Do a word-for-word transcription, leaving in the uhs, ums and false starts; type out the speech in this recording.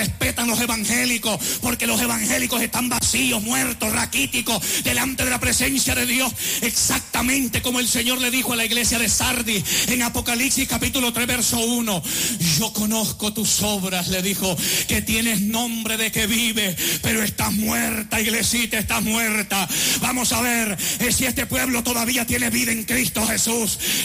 respetan los evangélicos, porque los evangélicos están vacíos, muertos, raquíticos, delante de la presencia de Dios, exactamente como el Señor le dijo a la iglesia de Sardis en Apocalipsis capítulo tres verso uno. Yo conozco tus obras, le dijo, que tienes nombre de que vives, pero estás muerta, iglesita, estás muerta. Vamos a ver eh, si este pueblo todavía tiene vida en Cristo Jesús.